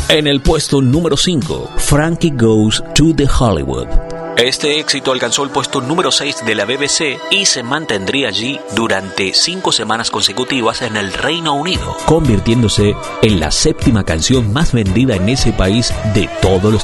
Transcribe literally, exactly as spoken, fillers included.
En el puesto número cinco, Frankie Goes to the Hollywood. Este éxito alcanzó el puesto número seis de la B B C y se mantendría allí durante cinco semanas consecutivas en el Reino Unido, convirtiéndose en la séptima canción más vendida en ese país de todos los